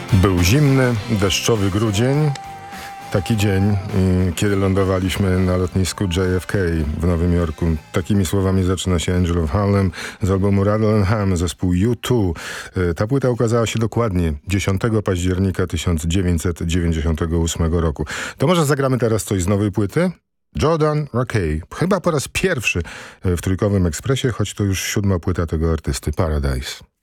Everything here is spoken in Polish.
Był zimny, deszczowy grudzień. Taki dzień, kiedy lądowaliśmy na lotnisku JFK w Nowym Jorku. Takimi słowami zaczyna się Angel of Harlem z albumu Rattle & Hum, zespół U2. Ta płyta ukazała się dokładnie 10 października 1998 roku. To może zagramy teraz coś z nowej płyty? Jordan Rakei. Chyba po raz pierwszy w Trójkowym Ekspresie, choć to już 7. płyta tego artysty, Paradise.